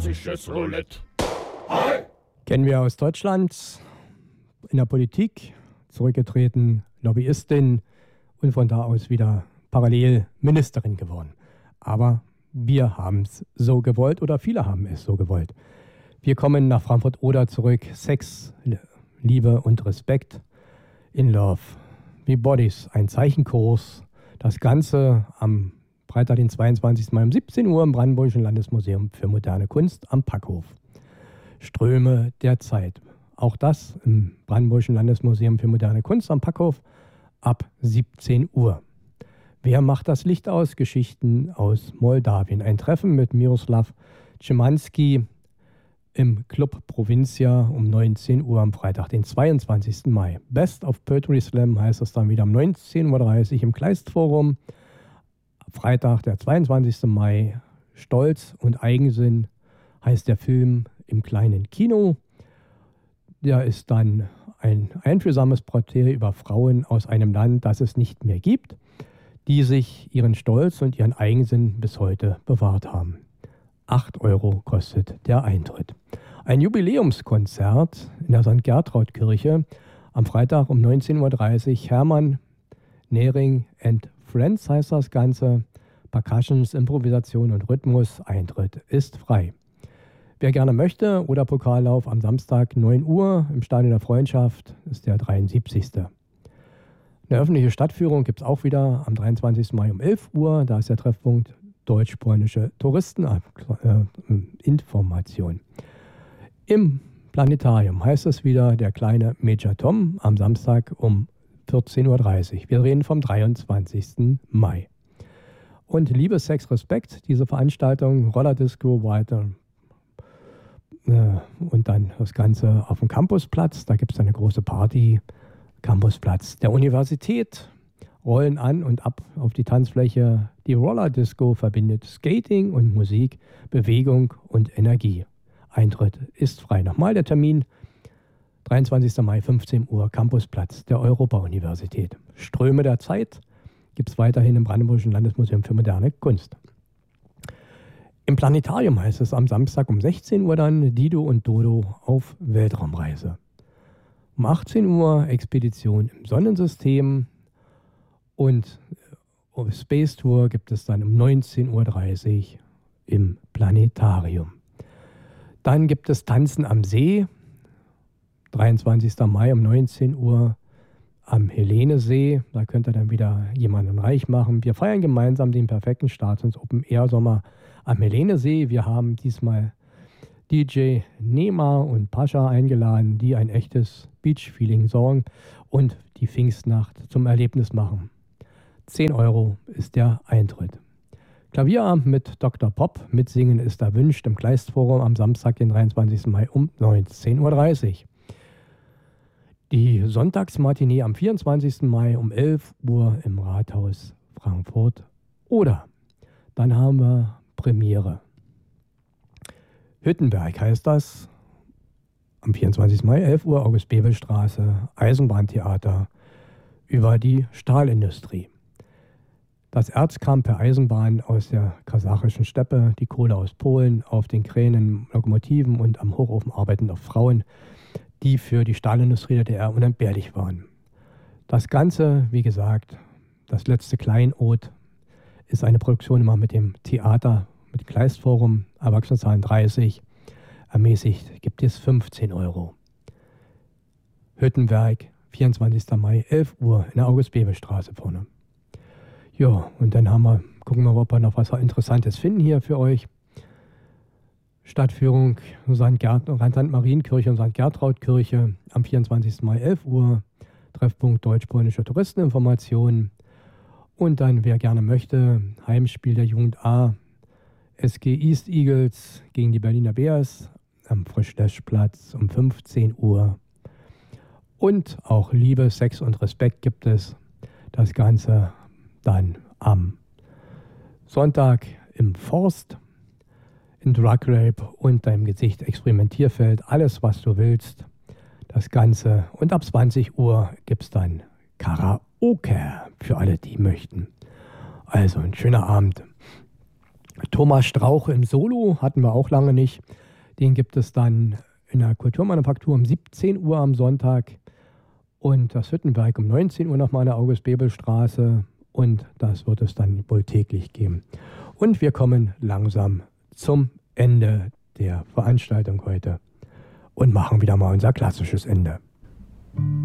russisches Roulette. Kennen wir aus Deutschland, in der Politik, zurückgetreten, Lobbyistin und von da aus wieder parallel Ministerin geworden. Aber wir haben es so gewollt oder viele haben es so gewollt. Wir kommen nach Frankfurt-Oder zurück. Sex, Liebe und Respekt in Love. Wie Bodies, ein Zeichenkurs. Das Ganze am Freitag, den 22. Mai um 17 Uhr im Brandenburgischen Landesmuseum für moderne Kunst am Packhof. Ströme der Zeit. Auch das im Brandenburgischen Landesmuseum für moderne Kunst am Packhof ab 17 Uhr. Wer macht das Licht aus? Geschichten aus Moldawien. Ein Treffen mit Miroslav Szymanski im Club Provincia um 19 Uhr am Freitag, den 22. Mai. Best of Poetry Slam heißt es dann wieder um 19.30 Uhr im Kleistforum. Freitag, der 22. Mai. Stolz und Eigensinn heißt der Film im kleinen Kino. Der ist dann ein einfühlsames Porträt über Frauen aus einem Land, das es nicht mehr gibt, die sich ihren Stolz und ihren Eigensinn bis heute bewahrt haben. 8 € kostet der Eintritt. Ein Jubiläumskonzert in der St. Gertraud-Kirche am Freitag um 19.30 Uhr. Hermann Nehring and Friends heißt das Ganze. Percussions, Improvisation und Rhythmus. Eintritt ist frei. Wer gerne möchte, oder Pokallauf am Samstag 9 Uhr im Stadion der Freundschaft, ist der 73. Eine öffentliche Stadtführung gibt es auch wieder am 23. Mai um 11 Uhr. Da ist der Treffpunkt Deutsch-Polnische Touristeninformation. Im Planetarium heißt es wieder der kleine Major Tom am Samstag um 14.30 Uhr. Wir reden vom 23. Mai. Und Liebe, Sex, Respekt, diese Veranstaltung, Rollerdisco weiter. Und dann das Ganze auf dem Campusplatz. Da gibt es eine große Party. Campusplatz der Universität. Rollen an und ab auf die Tanzfläche. Die Rollerdisco verbindet Skating und Musik, Bewegung und Energie. Eintritt ist frei. Nochmal der Termin. 23. Mai, 15 Uhr, Campusplatz der Europa-Universität. Ströme der Zeit gibt es weiterhin im Brandenburgischen Landesmuseum für moderne Kunst. Im Planetarium heißt es am Samstag um 16 Uhr dann Dido und Dodo auf Weltraumreise. Um 18 Uhr Expedition im Sonnensystem und Space Tour gibt es dann um 19.30 Uhr im Planetarium. Dann gibt es Tanzen am See, 23. Mai um 19 Uhr am Helenesee. Da könnt ihr dann wieder jemanden reich machen. Wir feiern gemeinsam den perfekten Start ins Open-Air-Sommer am Helenesee. Wir haben diesmal DJ Nema und Pascha eingeladen, die ein echtes Beach-Feeling sorgen und die Pfingstnacht zum Erlebnis machen. 10 € ist der Eintritt. Klavierabend mit Dr. Pop. Mitsingen ist erwünscht im Kleistforum am Samstag, den 23. Mai um 19.30 Uhr. Die Sonntagsmatinee am 24. Mai um 11 Uhr im Rathaus Frankfurt. Oder dann haben wir Premiere. Hüttenberg heißt das. Am 24. Mai 11 Uhr August-Bebel-Straße, Eisenbahntheater über die Stahlindustrie. Das Erz kam per Eisenbahn aus der kasachischen Steppe, die Kohle aus Polen, auf den Kränen, Lokomotiven und am Hochofen arbeitende Frauen, die für die Stahlindustrie der DDR unentbehrlich waren. Das Ganze, wie gesagt, das letzte Kleinod, ist eine Produktion immer mit dem Theater, mit dem Kleistforum, Erwachsenenzahlen 30, ermäßigt gibt es 15 €. Hüttenwerk, 24. Mai, 11 Uhr in der August-Bebel-Straße vorne. Ja, und dann gucken wir, ob wir noch was Interessantes finden hier für euch. Stadtführung St. Marienkirche und St. Gertraud-Kirche am 24. Mai 11 Uhr. Treffpunkt Deutsch-Polnische Touristeninformation. Und dann, wer gerne möchte, Heimspiel der Jugend A, SG East Eagles gegen die Berliner Bears am Frischlöschplatz um 15 Uhr. Und auch Liebe, Sex und Respekt gibt es. Das Ganze dann am Sonntag im Forst, in Drug Rape und deinem Gesicht Experimentierfeld, alles was du willst, das Ganze. Und ab 20 Uhr gibt es dann Karaoke für alle, die möchten. Also ein schöner Abend. Thomas Strauch im Solo hatten wir auch lange nicht. Den gibt es dann in der Kulturmanufaktur um 17 Uhr am Sonntag und das Hüttenwerk um 19 Uhr nochmal in der August-Bebel-Straße und das wird es dann wohl täglich geben. Und wir kommen langsam zum Ende der Veranstaltung heute und machen wieder mal unser klassisches Ende.